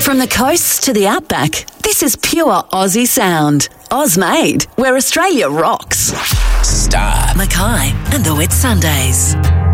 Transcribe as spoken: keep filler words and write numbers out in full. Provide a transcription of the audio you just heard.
From the coast to the outback, this is pure Aussie sound. Ozmade, where Australia rocks. Star. Mackay and the Whitsundays.